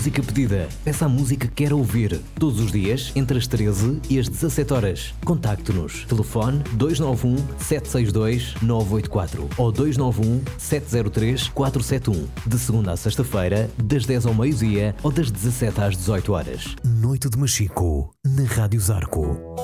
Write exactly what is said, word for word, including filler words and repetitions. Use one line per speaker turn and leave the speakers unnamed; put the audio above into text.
música pedida. Peça a música que quer ouvir. Todos os dias, entre as treze e as dezassete horas. Contacte-nos. Telefone dois nove um, sete seis dois, nove oito quatro ou dois nove um, sete zero três, quatro sete um. De segunda a sexta-feira, das dez ao meio-dia ou das dezassete às dezoito horas. Noite de Machico, na Rádio Zarco.